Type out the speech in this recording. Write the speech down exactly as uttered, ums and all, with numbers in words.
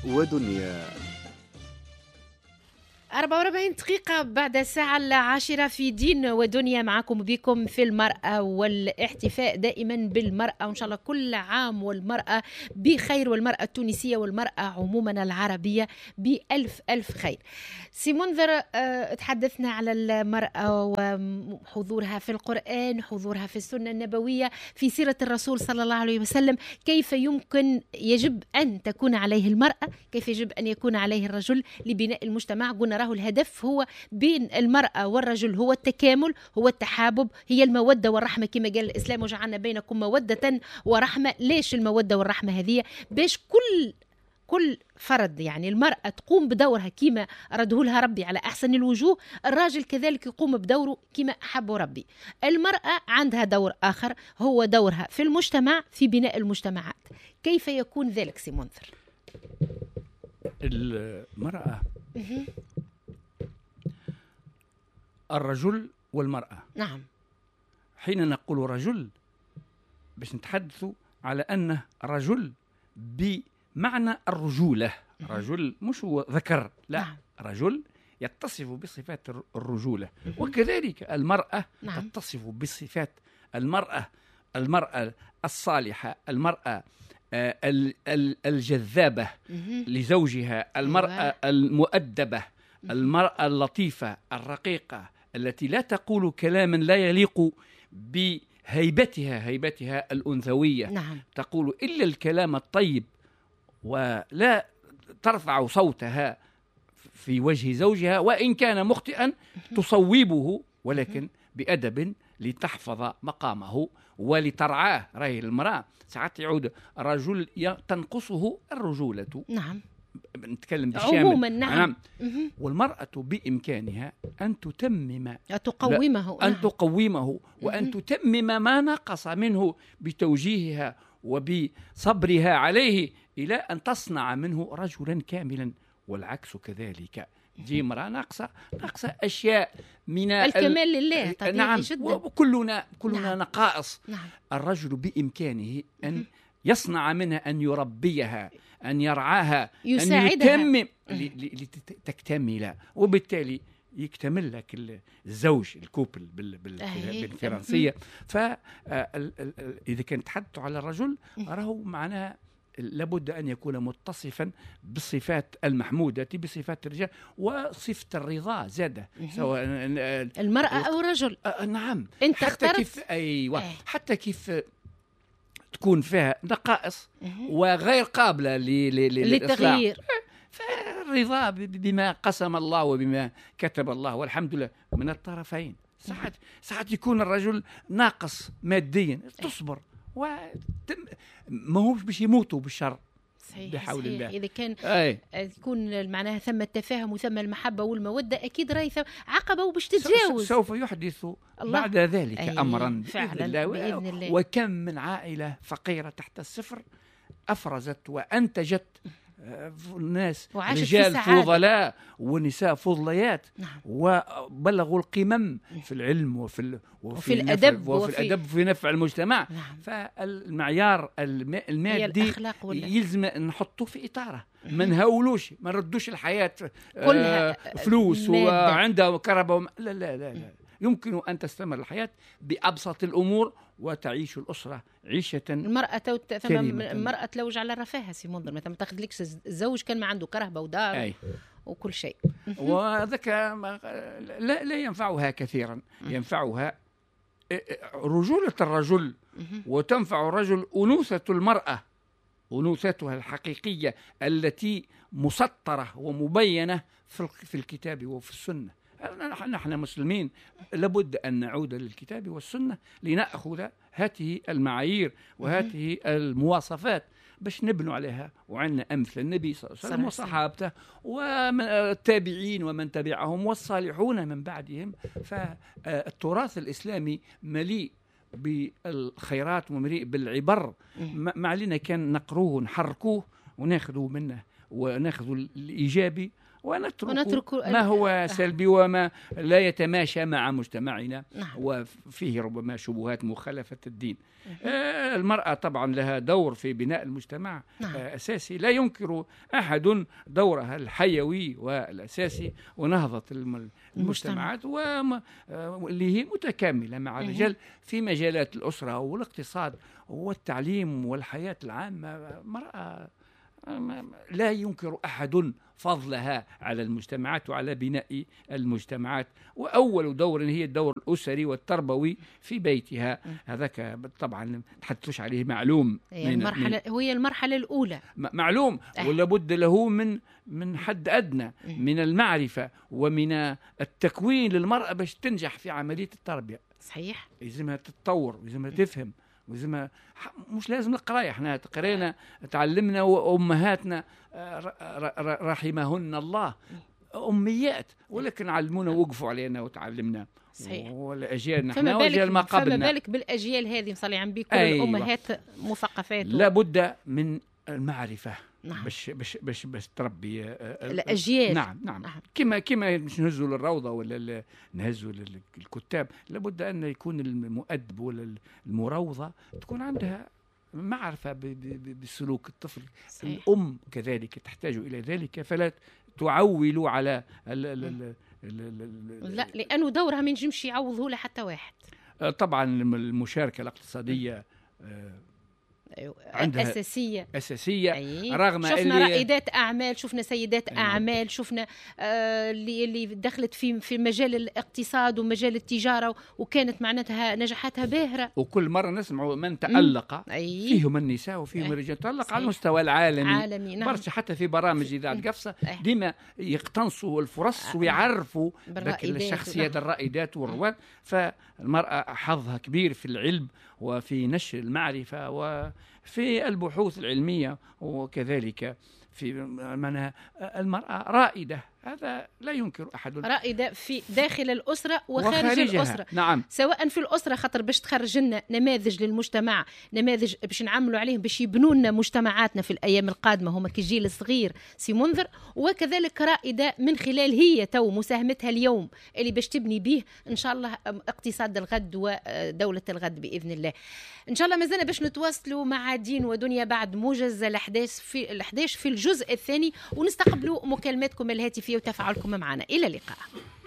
ودنيا. أربعة وأربعين دقيقة بعد الساعة العاشرة في دين ودنيا، معكم بكم في المرأة والاحتفاء دائما بالمرأة، وإن شاء الله كل عام والمرأة بخير، والمرأة التونسية والمرأة عموما العربية بألف ألف خير. سي منذر، تحدثنا على المرأة وحضورها في القرآن، حضورها في السنة النبوية، في سيرة الرسول صلى الله عليه وسلم. كيف يمكن يجب أن تكون عليه المرأة، كيف يجب أن يكون عليه الرجل لبناء المجتمع؟ قلنا راه الهدف هو بين المرأة والرجل هو التكامل، هو التحابب، هي المودة والرحمة، كما قال الإسلام وجعلنا بينكم مودة ورحمة. ليش المودة والرحمة هذه؟ باش كل كل فرد يعني المرأة تقوم بدورها كما أرده لها ربي على أحسن الوجوه، الراجل كذلك يقوم بدوره كما أحب ربي. المرأة عندها دور آخر، هو دورها في المجتمع، في بناء المجتمعات. كيف يكون ذلك سي منذر؟ المرأة الرجل والمرأة. نعم. حين نقول رجل باش نتحدثوا على أنه رجل بمعنى الرجولة، رجل مش هو ذكر، لا، نعم. رجل يتصف بصفات الرجولة، وكذلك المرأة نعم. تتصف بصفات المرأة المرأة الصالحة، المرأة الجذابة لزوجها، المرأة المؤدبة، المرأة اللطيفة الرقيقة التي لا تقول كلاما لا يليق بهيبتها، هيبتها الأنثوية. نعم. تقول إلا الكلام الطيب، ولا ترفع صوتها في وجه زوجها، وإن كان مخطئا تصوبه، ولكن بأدب لتحفظ مقامه ولترعاه. رأي المرأة ساعات يعود رجل تنقصه الرجولة. نعم. نتكلم بالشامل عموما. نعم. نعم. والمرأة بإمكانها أن تتمم تقومه أن نعم. تقومه وأن تتمم ما نقص منه بتوجيهها وبصبرها عليه، إلى أن تصنع منه رجلا كاملا، والعكس كذلك. دي امرأة ناقصة ناقصة أشياء من الكمال لله طبيعي. نعم. جدا. وكلنا كلنا نعم. نقائص. نعم. الرجل بإمكانه أن يصنع منها، أن يربيها، أن يرعاها، يساعدها، أن يتمم لتكتمل، وبالتالي يكتمل لك الزوج، الكوبل بالفرنسية. فإذا كان تحدث على الرجل راهو معناها لابد أن يكون متصفا بالصفات المحمودة، بصفات الرجال، وصفة الرضا زادة، سواء المرأة أو الرجل. نعم. انت حتى اخترت. كيف أيوة. حتى كيف تكون فيها نقائص وغير قابلة للتغيير، فالرضا بما قسم الله وبما كتب الله، والحمد لله من الطرفين. ساعات ساعات يكون الرجل ناقص ماديا، تصبر، وما هوش باش يموتوا بالشر. صحيح. بحول صحيح. الله. إذا كان أي. يكون معناها ثم التفاهم وثم المحبة والمودة، أكيد راهي عقبة وباش تتجاوز. سوف يحدث بعد ذلك أي. أمرا فعلا. بإذن الله. بإذن الله. وكم من عائلة فقيرة تحت الصفر أفرزت وأنتجت الناس رجال فضلاء ونساء فضليات. نعم. وبلغوا القمم في العلم وفي ال... وفي, وفي الأدب وفي, وفي الأدب في نفع المجتمع. نعم. فالمعيار المادي يلزم نحطه في إطاره، ما نهولوش، ما نردوش الحياة كلها آه فلوس وعنده كربة وم... لا لا لا لا يمكن أن تستمر الحياة بأبسط الأمور وتعيش الأسرة عيشة. المرأة توت... ثم المرأة تلوج على رفاهها سي منذر، مثلا ما تاخذلكش الزوج كان ما عنده كرهبة ودار. أي. وكل شيء. وذاك لا, لا ينفعها كثيرا، ينفعها رجولة الرجل، وتنفع الرجل أنوثة المرأة، أنوثتها الحقيقية التي مسطرة ومبينة في الكتاب وفي السنة. نحن مسلمين لابد أن نعود للكتاب والسنة لنأخذ هذه المعايير وهذه المواصفات باش نبنوا عليها. وعندنا أمثل النبي صلى الله عليه وسلم وصحابته والتابعين ومن تبعهم والصالحون من بعدهم. فالتراث الإسلامي مليء بالخيرات ومليء بالعبر، ما علينا كان نقروه ونحركوه وناخذوا منه وناخذوا الإيجابي ونترك, ونترك ما هو سلبي وما لا يتماشى مع مجتمعنا. نعم. وفيه ربما شبهات مخالفة الدين. آه المرأة طبعا لها دور في بناء المجتمع. نعم. آه أساسي، لا ينكر أحد دورها الحيوي والأساسي ونهضة المجتمعات واللي هي متكاملة مع الرجال في مجالات الأسرة والاقتصاد والتعليم والحياة العامة. مرأة لا ينكر أحد فضلها على المجتمعات وعلى بناء المجتمعات، وأول دور هي الدور الأسري والتربوي في بيتها. هذاك طبعا تحدثوش عليه، معلوم. هي المرحلة هي المرحلة الأولى معلوم، ولا بد له من من حد أدنى من المعرفة ومن التكوين للمرأة باش تنجح في عملية التربية. صحيح، لازمها تتطور، لازمها تفهم، لازم مش لازم القرايه. احنا قرينا تعلمنا وامهاتنا رحمهن الله اميات، ولكن علمونا ووقفوا علينا وتعلمنا. صحيح. والاجيال نحن واجيال ما قبلنا، فما بالك بالاجيال هذه مصلي عم بكل أيوة. الامهات مثقفات. لابد من المعرفة. نعم. باش باش باش باش تربي الاجيال. نعم نعم, نعم. كما كما باش نهزوا للروضه ولا نهزوا للكتاب، لابد ان يكون المؤدب ولا المروضه تكون عندها معرفة بسلوك الطفل. صحيح. الام كذلك تحتاج الى ذلك، فلا تعولوا على ال ال ال ال ال لا، لانه دورها ما ينجمش يعوضه لحتى واحد. طبعا المشاركه الاقتصاديه عندها أساسية أساسية. أيه. رغم شفنا اللي رائدات أعمال، شفنا سيدات أيه. أعمال، شفنا آه اللي اللي دخلت في في مجال الاقتصاد ومجال التجارة وكانت معناتها نجاحاتها باهرة. وكل مرة نسمع من تألق أيه. فيهم النساء وفيهم أيه. الرجال، تألق على المستوى العالمي. عالمي. نعم. برشا حتى في برامج إذاعة قفصة أيه. ديما يقتنصوا الفرص أيه. ويعرفوا الشخصيات نعم. الرائدات والرواد. فالمرأة حظها كبير في العلم وفي نشر المعرفة وفي البحوث العلمية، وكذلك في منها المرأة رائدة، هذا لا ينكر أحد. رائدة في داخل الأسرة وخارج وخارجها. الأسرة. نعم. سواء في الأسرة خاطر باش تخرج لنا نماذج للمجتمع، نماذج باش نعملوا عليهم باش يبنوا لنا مجتمعاتنا في الأيام القادمة، هما كجيل صغير سي منذر. وكذلك رائدة من خلال هي تو مساهمتها اليوم اللي باش تبني به إن شاء الله اقتصاد الغد ودولة الغد بإذن الله. إن شاء الله مازلنا باش نتواصلوا مع دين ودنيا بعد موجز الأحداث في الأحداث في الجزء الثاني، ونستقبلوا مكالماتكم الهاتفية وتفاعلكم معنا. إلى اللقاء.